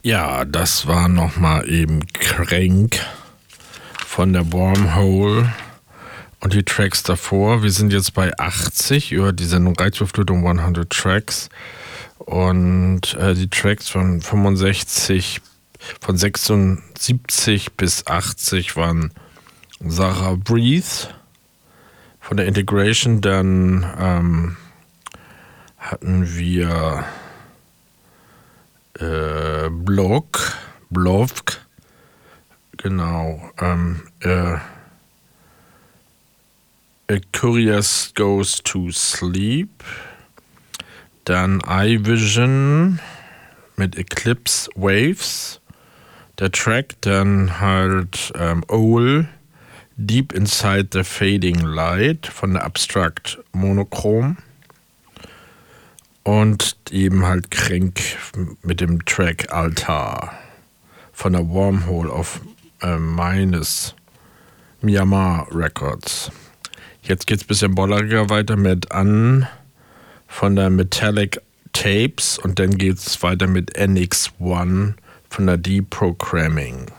Ja, das war nochmal eben Crank von der Wormhole und die Tracks davor. Wir sind jetzt bei 80 über die Sendung Reizüberflutung 100 Tracks und die Tracks von 76 bis 80 waren Sarah Breathe von der Integration. Dann hatten wir Blovk, genau, A Curious Goes to Sleep, dann iVision mit Eclipse Waves, der Track, dann halt Owl, Deep Inside the Fading Light von der Abstract Monochrom. Und eben halt Crank mit dem Track Altar von der Wormhole auf meines Myanmar Records. Jetzt geht's ein bisschen bolleriger weiter mit An von der Metallic Tapes und dann geht's weiter mit NX1 von der Deprogramming.